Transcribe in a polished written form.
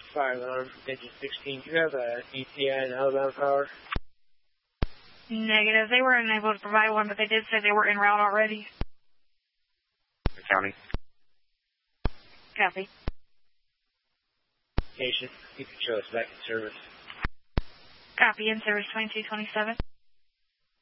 fire alarm, engine 16. Do you have a ETA and outbound power? Negative. They were unable to provide one, but they did say they were en route already. County. Copy. Station, you can show us back in service. Copy, in service 2227.